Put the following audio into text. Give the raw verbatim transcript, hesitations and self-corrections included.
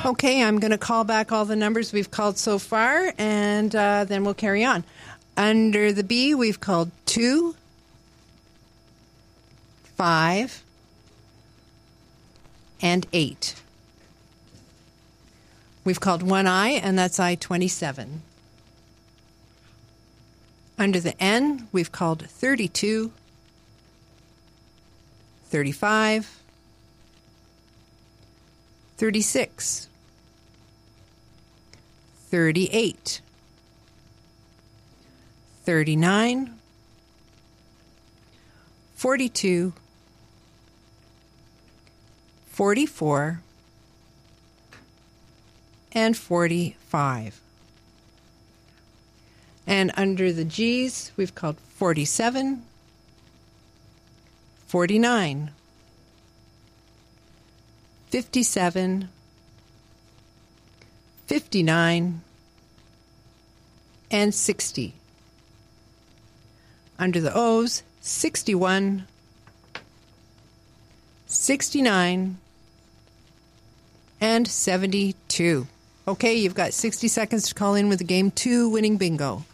Okay, I'm going to call back all the numbers we've called so far, and uh, then we'll carry on. Under the B, we've called two, five, and eight. We've called one I, and that's I twenty-seven. Under the N, we've called thirty-two, thirty-five, thirty-six, thirty-eight, thirty-nine, forty-two, forty-four, and forty-five. And under the G's, we've called forty-seven, forty-nine, fifty-seven, fifty-nine, and sixty. Under the O's, sixty-one, sixty-nine, and seventy-two. Okay, you've got sixty seconds to call in with the Game two winning bingo.